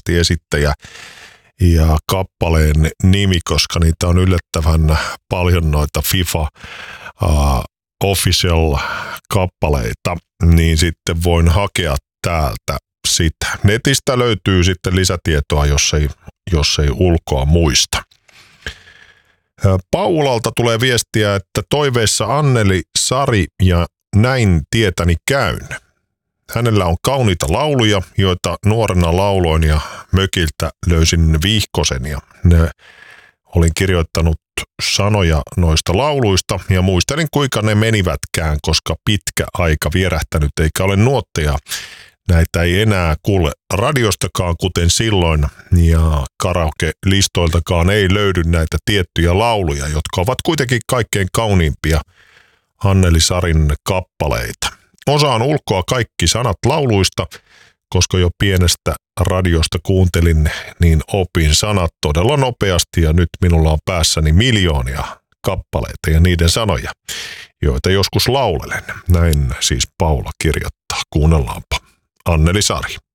tekstiesittäjä ja kappaleen nimi, koska niitä on yllättävän paljon noita FIFA Official-kappaleita, niin sitten voin hakea täältä sitä. Netistä löytyy sitten lisätietoa, jos ei ulkoa muista. Paulalta tulee viestiä, että toiveissa Anneli, Sari ja Näin tietäni käyn. Hänellä on kauniita lauluja, joita nuorena lauloin ja mökiltä löysin vihkosen ja olin kirjoittanut sanoja noista lauluista ja muistelin kuinka ne menivätkään, koska pitkä aika vierähtänyt eikä ole nuotteja. Näitä ei enää kuule radiostakaan kuten silloin ja karaoke-listoiltakaan ei löydy näitä tiettyjä lauluja, jotka ovat kuitenkin kaikkein kauniimpia Anneli Sarin kappaleita. Osaan ulkoa kaikki sanat lauluista, koska jo pienestä radiosta kuuntelin, niin opin sanat todella nopeasti ja nyt minulla on päässäni miljoonia kappaleita ja niiden sanoja, joita joskus laulelen. Näin siis Paula kirjoittaa. Kuunnellaanpa. Anneli Sari.